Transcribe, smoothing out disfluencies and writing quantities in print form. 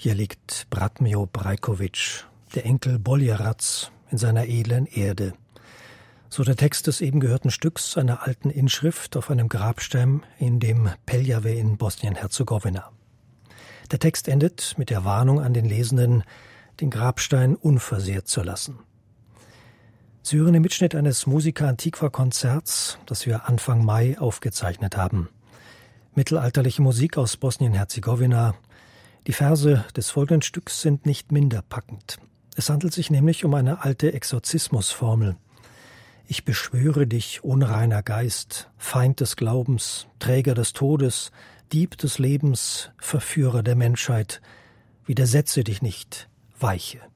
Hier liegt Bratmjo Brajković, der Enkel Boljerats, in seiner edlen Erde. So der Text des eben gehörten Stücks einer alten Inschrift auf einem Grabstein in dem Peljave in Bosnien-Herzegowina. Der Text endet mit der Warnung an den Lesenden, den Grabstein unversehrt zu lassen. Sie hören den Mitschnitt eines Musica Antiqua-Konzerts, das wir Anfang Mai aufgezeichnet haben. Mittelalterliche Musik aus Bosnien-Herzegowina. Die Verse des folgenden Stücks sind nicht minder packend. Es handelt sich nämlich um eine alte Exorzismusformel. Ich beschwöre dich, unreiner Geist, Feind des Glaubens, Träger des Todes, Dieb des Lebens, Verführer der Menschheit. Widersetze dich nicht, weiche.